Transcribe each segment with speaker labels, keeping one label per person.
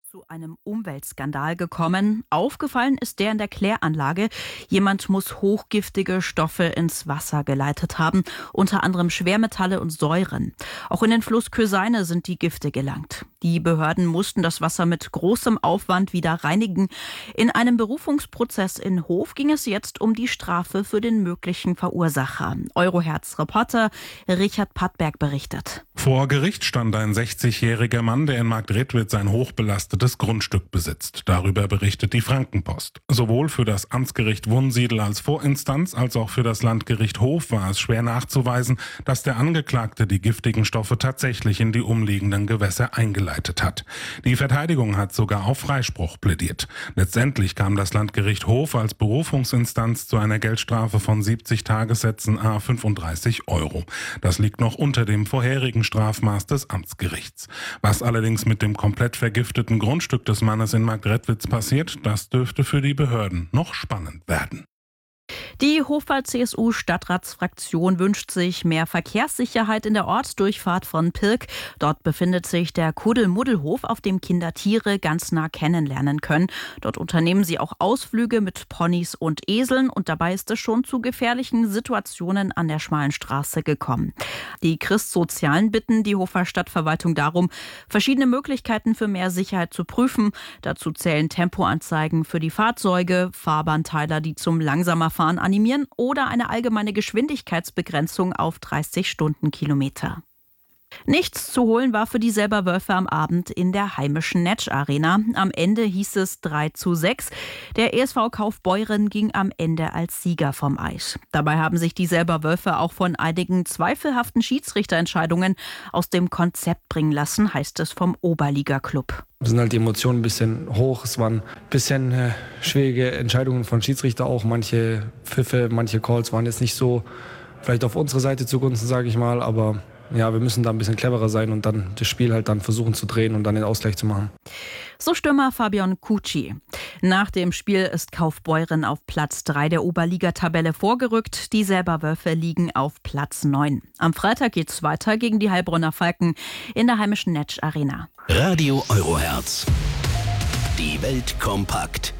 Speaker 1: Zu einem Umweltskandal gekommen. Aufgefallen ist der in der Kläranlage. Jemand muss hochgiftige Stoffe ins Wasser geleitet haben, unter anderem Schwermetalle und Säuren. Auch in den Fluss Köseine sind die Gifte gelangt. Die Behörden mussten das Wasser mit großem Aufwand wieder reinigen. In einem Berufungsprozess in Hof ging es jetzt um die Strafe für den möglichen Verursacher. Euroherz-Reporter Richard Pattberg berichtet.
Speaker 2: Vor Gericht stand ein 60-jähriger Mann, der in Marktredwitz ein hochbelastetes Grundstück besitzt. Darüber berichtet die Frankenpost. Sowohl für das Amtsgericht Wunsiedel als Vorinstanz als auch für das Landgericht Hof war es schwer nachzuweisen, dass der Angeklagte die giftigen Stoffe tatsächlich in die umliegenden Gewässer eingeleitet hat. Die Verteidigung hat sogar auf Freispruch plädiert. Letztendlich kam das Landgericht Hof als Berufungsinstanz zu einer Geldstrafe von 70 Tagessätzen à 35 €. Das liegt noch unter dem vorherigen Strafmaß des Amtsgerichts. Was allerdings mit dem komplett vergifteten Grundstück des Mannes in Marktredwitz passiert, das dürfte für die Behörden noch spannend werden.
Speaker 1: Die Hofwald-CSU-Stadtratsfraktion wünscht sich mehr Verkehrssicherheit in der Ortsdurchfahrt von Pirk. Dort befindet sich der Kuddelmuddelhof, auf dem Kinder Tiere ganz nah kennenlernen können. Dort unternehmen sie auch Ausflüge mit Ponys und Eseln und dabei ist es schon zu gefährlichen Situationen an der schmalen Straße gekommen. Die Christsozialen bitten die Hofer Stadtverwaltung darum, verschiedene Möglichkeiten für mehr Sicherheit zu prüfen. Dazu zählen Tempoanzeigen für die Fahrzeuge, Fahrbahnteiler, die zum langsamer Fahren animieren oder eine allgemeine Geschwindigkeitsbegrenzung auf 30 Stundenkilometer. Nichts zu holen war für die Selberwölfe am Abend in der heimischen Netsch-Arena. Am Ende hieß es 3:6. Der ESV Kaufbeuren ging am Ende als Sieger vom Eis. Dabei haben sich die Selberwölfe auch von einigen zweifelhaften Schiedsrichterentscheidungen aus dem Konzept bringen lassen, heißt es vom Oberliga-Club.
Speaker 3: Es sind halt die Emotionen ein bisschen hoch. Es waren ein bisschen schwierige Entscheidungen von Schiedsrichter auch. Manche Pfiffe, manche Calls waren jetzt nicht so vielleicht auf unsere Seite zugunsten, sage ich mal. Aber ja, wir müssen da ein bisschen cleverer sein und dann das Spiel halt dann versuchen zu drehen und dann den Ausgleich zu machen.
Speaker 1: So Stürmer Fabian Kutschi. Nach dem Spiel ist Kaufbeuren auf Platz 3 der Oberligatabelle vorgerückt. Die Selberwölfe liegen auf Platz 9. Am Freitag geht's weiter gegen die Heilbronner Falken in der heimischen Netsch-Arena.
Speaker 4: Radio Euroherz. Die Welt kompakt.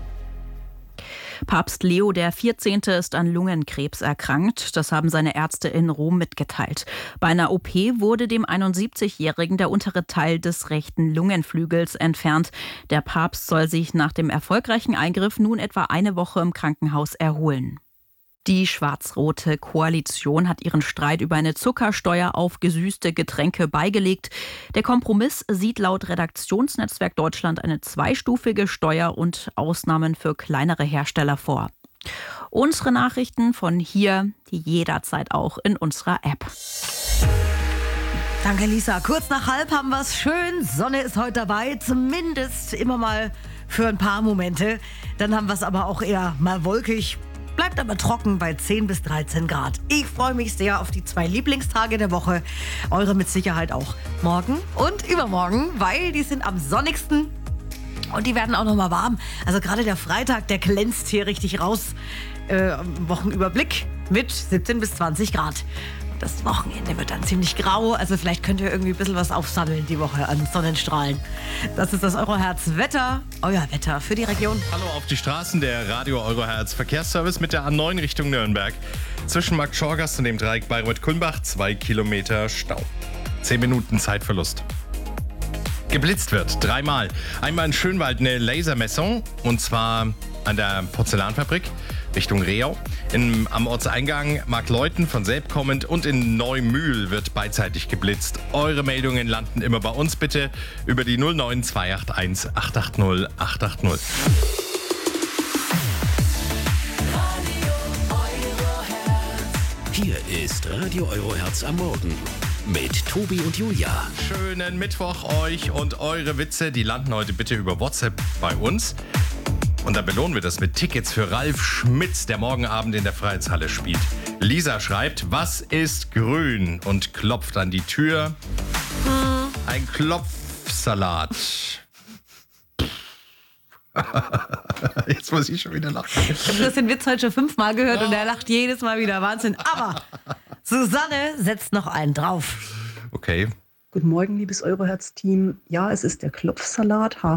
Speaker 1: Papst Leo XIV. Ist an Lungenkrebs erkrankt. Das haben seine Ärzte in Rom mitgeteilt. Bei einer OP wurde dem 71-Jährigen der untere Teil des rechten Lungenflügels entfernt. Der Papst soll sich nach dem erfolgreichen Eingriff nun etwa eine Woche im Krankenhaus erholen. Die schwarz-rote Koalition hat ihren Streit über eine Zuckersteuer auf gesüßte Getränke beigelegt. Der Kompromiss sieht laut Redaktionsnetzwerk Deutschland eine zweistufige Steuer und Ausnahmen für kleinere Hersteller vor. Unsere Nachrichten von hier jederzeit auch in unserer App.
Speaker 5: Danke, Lisa. Kurz nach 12 haben wir es schön. Sonne ist heute dabei, zumindest immer mal für ein paar Momente. Dann haben wir es aber auch eher mal wolkig. Bleibt aber trocken bei 10 bis 13 Grad. Ich freue mich sehr auf die 2 Lieblingstage der Woche. Eure mit Sicherheit auch morgen und übermorgen, weil die sind am sonnigsten und die werden auch noch mal warm. Also gerade der Freitag, der glänzt hier richtig raus. Wochenüberblick mit 17 bis 20 Grad. Das Wochenende wird dann ziemlich grau, also vielleicht könnt ihr irgendwie ein bisschen was aufsammeln die Woche an Sonnenstrahlen. Das ist das Euroherz-Wetter, euer Wetter für die Region.
Speaker 6: Hallo auf die Straßen, der Radio Euroherz Verkehrsservice mit der A9 Richtung Nürnberg. Zwischen Markt Schorgast und dem Dreieck Bayreuth-Kulmbach 2 Kilometer Stau. 10 Minuten Zeitverlust. Geblitzt wird 3-mal. Einmal in Schönwald eine Lasermessung und zwar an der Porzellanfabrik Richtung Rehau. Am Ortseingang Markleuten von Selb kommend und in Neumühl wird beidseitig geblitzt. Eure Meldungen landen immer bei uns bitte über die 09281 880 880.
Speaker 4: Hier ist Radio Euroherz am Morgen mit Tobi und Julia.
Speaker 6: Schönen Mittwoch euch und eure Witze, die landen heute bitte über WhatsApp bei uns. Und dann belohnen wir das mit Tickets für Ralf Schmitz, der morgen Abend in der Freiheitshalle spielt. Lisa schreibt, was ist grün? Und klopft an die Tür. Ein Klopfsalat. Jetzt muss ich schon wieder lachen.
Speaker 5: Ich habe den Witz heute schon 5-mal gehört und er lacht jedes Mal wieder. Wahnsinn. Aber Susanne setzt noch einen drauf.
Speaker 6: Okay.
Speaker 7: Guten Morgen, liebes Euroherz-Team. Ja, es ist der Klopfsalat.